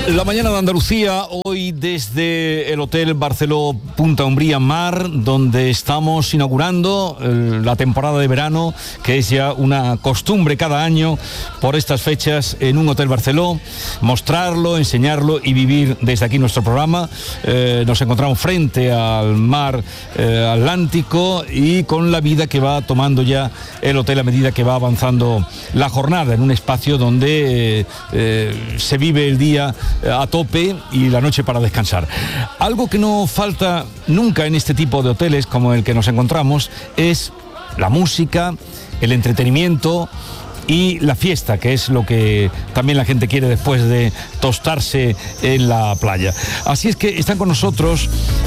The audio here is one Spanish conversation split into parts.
La mañana de Andalucía, hoy desde el Hotel Barceló Punta Umbría Mar, donde estamos inaugurando la temporada de verano, que es ya una costumbre cada año por estas fechas en un Hotel Barceló, mostrarlo, enseñarlo y vivir desde aquí nuestro programa. Nos encontramos frente al mar Atlántico y con la vida que va tomando ya el hotel a medida que va avanzando la jornada, en un espacio donde se vive el día a tope y la noche para descansar. Algo que no falta nunca en este tipo de hoteles como el que nos encontramos es la música, el entretenimiento y la fiesta, que es lo que también la gente quiere después de tostarse en la playa. Así es que están con nosotros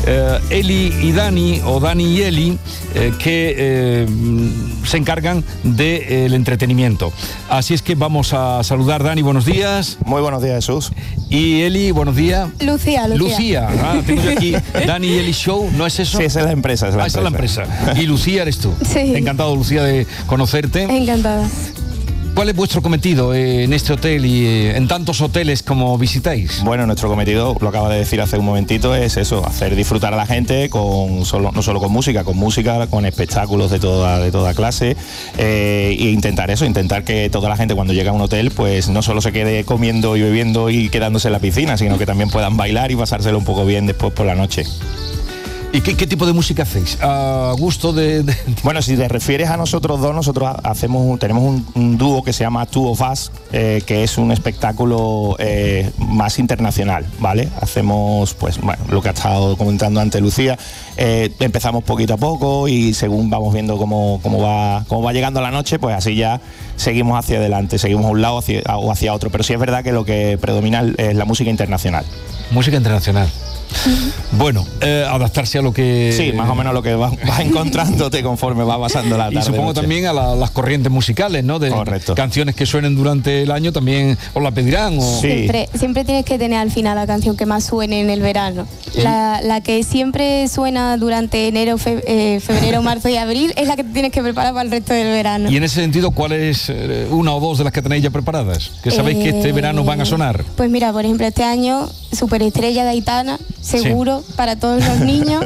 Eli y Dani, o Dani y Eli, que se encargan del entretenimiento. Así es que vamos a saludar. Dani, buenos días. Muy buenos días, Jesús. Y Eli, buenos días. Lucía. Tengo yo aquí Dani y Eli Show, ¿no es eso? Sí, esa es la empresa. Esa es la empresa. Y Lucía eres tú. Sí. Encantado, Lucía, de conocerte. Encantada. ¿Cuál es vuestro cometido en este hotel y en tantos hoteles como visitáis? Bueno, nuestro cometido, lo acaba de decir hace un momentito, es eso, hacer disfrutar a la gente no solo con música, con espectáculos de toda clase, e intentar que toda la gente cuando llega a un hotel pues no solo se quede comiendo y bebiendo y quedándose en la piscina, sino que también puedan bailar y pasárselo un poco bien después por la noche. ¿Y qué tipo de música hacéis? ¿A gusto de...? Bueno, si te refieres a nosotros dos, nosotros tenemos un dúo que se llama Two of Us, que es un espectáculo más internacional, ¿vale? Hacemos, pues, bueno, lo que ha estado comentando antes Lucía. Empezamos poquito a poco y según vamos viendo cómo va llegando la noche, pues así ya seguimos hacia adelante, seguimos a un lado o hacia otro. Pero sí es verdad que lo que predomina es la música internacional. Música internacional. Bueno, adaptarse a lo que... Sí, más o menos lo que vas encontrándote conforme va pasando la tarde. Y supongo noche. También a las corrientes musicales, ¿no? De Correcto. Canciones que suenen durante el año también os la pedirán. ¿O? Sí. Siempre tienes que tener al final la canción que más suene en el verano. La que siempre suena durante enero, febrero, marzo y abril es la que te tienes que preparar para el resto del verano. Y en ese sentido, ¿cuál es una o dos de las que tenéis ya preparadas? Que sabéis que este verano van a sonar. Pues mira, por ejemplo, este año Superestrella de Aitana, seguro, sí, para todos los niños.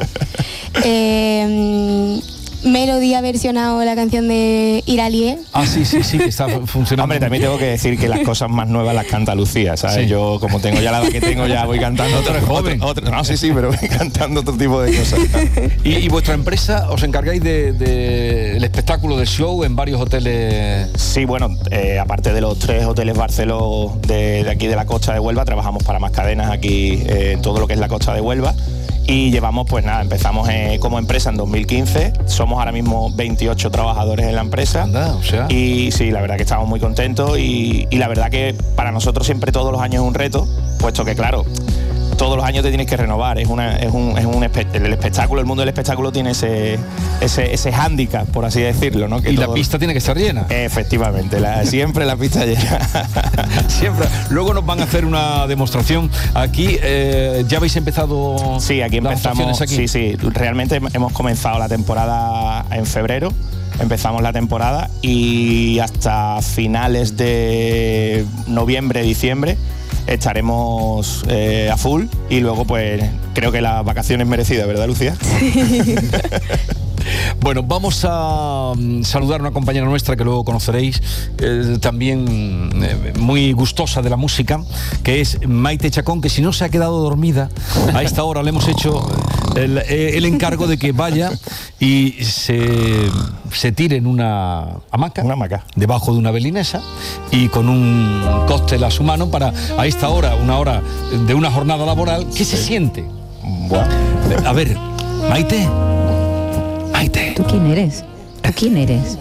Melody ha versionado la canción de Iralie. Ah, sí, que está funcionando. Hombre, también tengo que decir que las cosas más nuevas las canta Lucía, ¿sabes? Sí. Yo, como tengo ya la edad que tengo, ya voy cantando otro joven. No, sí, pero voy cantando otro tipo de cosas. ¿Y vuestra empresa os encargáis del espectáculo, del show en varios hoteles? Sí, bueno, aparte de los 3 hoteles Barceló de aquí de la costa de Huelva, trabajamos para más cadenas aquí en todo lo que es la costa de Huelva. Y llevamos, pues nada, empezamos como empresa en 2015, somos ahora mismo 28 trabajadores en la empresa. Anda, o sea. Y sí, la verdad que estamos muy contentos y la verdad que para nosotros siempre todos los años es un reto, puesto que claro, todos los años te tienes que renovar, el espectáculo, el mundo del espectáculo tiene ese hándicap, por así decirlo, ¿no? Que y la pista tiene que estar llena. Efectivamente, siempre la pista llena. Siempre. Luego nos van a hacer una demostración aquí. ¿Ya habéis empezado? Sí, aquí empezamos. Aquí? Sí, realmente hemos comenzado la temporada en febrero. Empezamos la temporada y hasta finales de noviembre, diciembre estaremos a full y luego pues creo que las vacaciones merecidas, ¿verdad, Lucía? Sí. Bueno, vamos a saludar a una compañera nuestra que luego conoceréis, también muy gustosa de la música, que es Maite Chacón, que si no se ha quedado dormida, a esta hora le hemos hecho el encargo de que vaya y se tire en una hamaca debajo de una belinesa y con un cóctel a su mano para a esta hora, una hora de una jornada laboral, ¿qué se siente? Bueno. A ver, Maite. ¿Tú quién eres? ¿Quién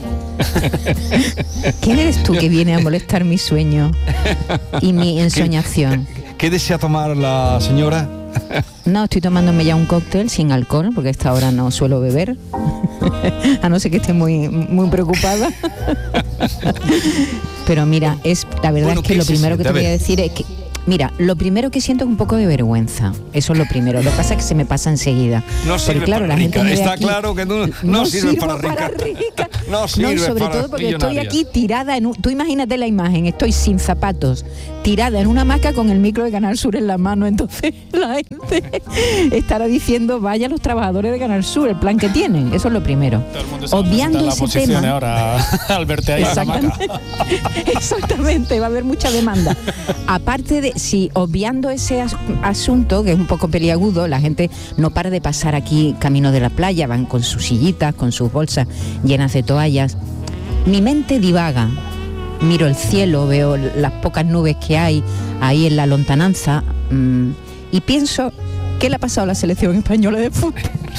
eres tú que viene a molestar mi sueño y mi ensoñación? ¿Qué desea tomar la señora? No, estoy tomándome ya un cóctel sin alcohol, porque a esta hora no suelo beber, a no ser que esté muy preocupada. Pero mira, la verdad es que lo primero que te voy a decir es que Mira, lo primero que siento es un poco de vergüenza. Eso es lo primero. Lo que pasa es que se me pasa enseguida. No sirve claro, para la gente rica. me ve Está aquí, claro que no sirve para rica. No sirve y sobre para todo porque millonaria. estoy aquí tirada en tú imagínate la imagen, estoy sin zapatos, tirada en una hamaca con el micro de Canal Sur en la mano. Entonces la gente estará diciendo, vaya los trabajadores de Canal Sur, el plan que tienen. Eso es lo primero. Todo el mundo se Obviando la ese posición tema. ahora al verte ahí en la hamaca. Exactamente, va a haber mucha demanda. Aparte de, si obviando ese asunto, que es un poco peliagudo, la gente no para de pasar aquí camino de la playa, van con sus sillitas, con sus bolsas llenas de toallas. Mi mente divaga, miro el cielo, veo las pocas nubes que hay ahí en la lontananza y pienso, ¿qué le ha pasado a la selección española de fútbol?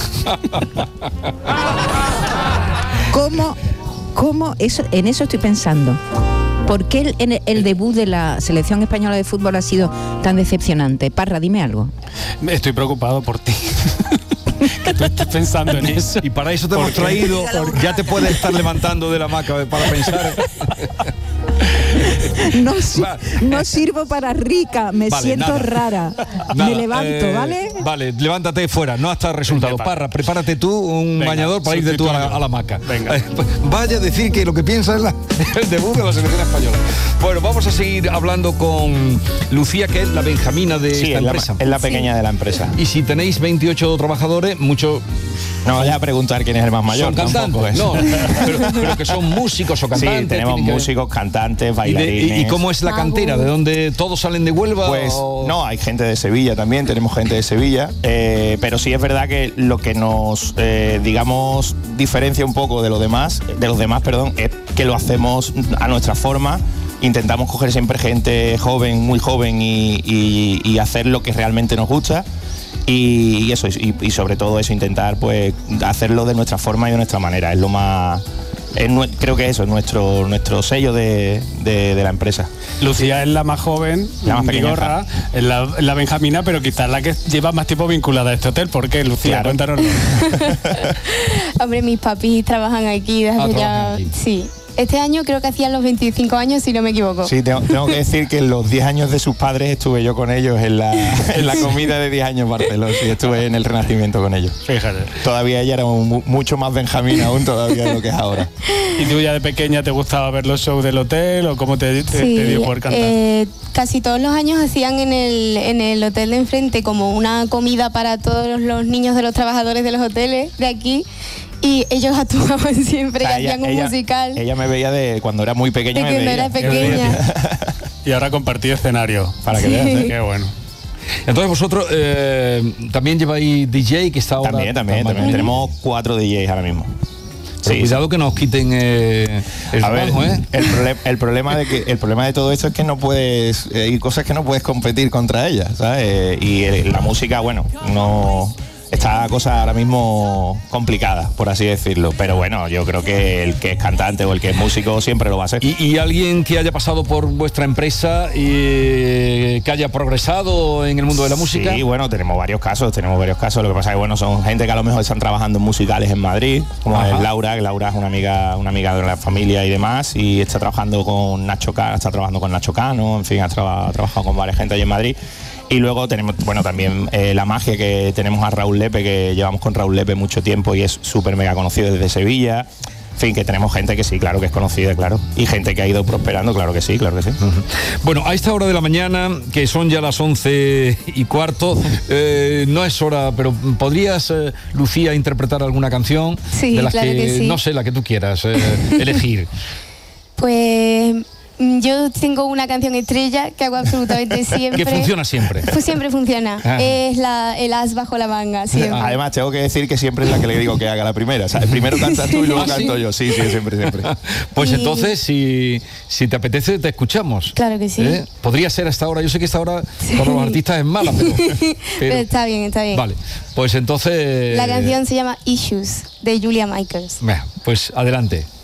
¿Cómo eso, en eso estoy pensando? ¿Por qué el debut de la selección española de fútbol ha sido tan decepcionante? Parra, dime algo. Estoy preocupado por ti. Que tú estás pensando en eso. Y para eso te hemos traído, ya te puedes estar levantando de la hamaca para pensar. No sirvo para rica, me siento rara. Me levanto, ¿vale? Vale, levántate fuera, no hasta resultado. Parra, prepárate tú un bañador para irte tú a la hamaca. Venga. Vaya a decir que lo que piensa es el debut de la selección española. Bueno, vamos a seguir hablando con Lucía, que es la benjamina de esta empresa. Es la pequeña de la empresa. Y si tenéis 28 trabajadores, muchos... No vaya a preguntar quién es el más mayor. Son cantantes, no, pero que son músicos o cantantes. Sí, tenemos músicos, cantantes, bailarines. ¿Y cómo es la cantera? ¿De dónde todos salen de Huelva? Pues no, hay gente de Sevilla también, tenemos gente de Sevilla, pero sí es verdad que lo que nos, digamos, diferencia un poco de los demás, es que lo hacemos a nuestra forma. Intentamos coger siempre gente joven, muy joven y hacer lo que realmente nos gusta. Y eso, y sobre todo eso, intentar pues hacerlo de nuestra forma y de nuestra manera. Es lo más... creo que eso es nuestro sello de la empresa. Lucía es la más joven, la más pequeña, Vigorra, es la benjamina, pero quizás la que lleva más tiempo vinculada a este hotel. ¿Por qué, Lucía? Claro. Cuéntanoslo. Hombre, mis papis trabajan aquí desde ya... aquí. Sí. Este año creo que hacían los 25 años, si no me equivoco. Sí, tengo que decir que en los 10 años de sus padres estuve yo con ellos en la comida de 10 años Barcelona. Sí, estuve en el Renacimiento con ellos. Fíjate. Todavía ella era mucho más benjamín aún todavía de lo que es ahora. ¿Y tú ya de pequeña te gustaba ver los shows del hotel o cómo te dio por cantar? Casi todos los años hacían en el hotel de enfrente como una comida para todos los niños de los trabajadores de los hoteles de aquí. Y ellos actuaban siempre, hacían un musical. Ella me veía de cuando era muy pequeña. De cuando era pequeña. Y ahora compartí escenario, para que veas. Qué bueno. Entonces vosotros también lleváis DJ, que está ahora... También. Tenemos 4 DJs ahora mismo. Pero cuidado que nos quiten el trabajo, ¿eh? El problema de todo esto es que no puedes... hay cosas que no puedes competir contra ellas, ¿sabes? Y la música, bueno, no... Está la cosa ahora mismo complicada, por así decirlo. Pero bueno, yo creo que el que es cantante o el que es músico siempre lo va a ser. ¿Y alguien que haya pasado por vuestra empresa y que haya progresado en el mundo de la música? Sí, bueno, tenemos varios casos. Lo que pasa es que, bueno, son gente que a lo mejor están trabajando en musicales en Madrid, como es Laura, que Laura es una amiga de la familia y demás, y está trabajando con Nacho Cano, en fin, ha trabajado con varias gente allí en Madrid. Y luego tenemos, bueno, también la magia que tenemos a Raúl Lepe, que llevamos con Raúl Lepe mucho tiempo y es súper mega conocido desde Sevilla. En fin, que tenemos gente que sí, claro, que es conocida, claro. Y gente que ha ido prosperando, claro que sí, claro que sí. Bueno, a esta hora de la mañana, que son ya las 11:15, no es hora, pero ¿podrías, Lucía, interpretar alguna canción? Sí, de las claro que sí. No sé, la que tú quieras elegir. Pues... Yo tengo una canción estrella que hago absolutamente siempre. Que funciona siempre. Pues siempre funciona. Es el as bajo la manga, siempre. Además, tengo que decir que siempre es la que le digo que haga la primera. O sea, primero cantas tú y luego canto yo. Sí, siempre. Pues entonces, si te apetece, te escuchamos. Claro que sí. Podría ser hasta ahora. Yo sé que esta hora para los artistas es mala, pero está bien. Vale, pues entonces... La canción se llama Issues, de Julia Michaels. Pues adelante.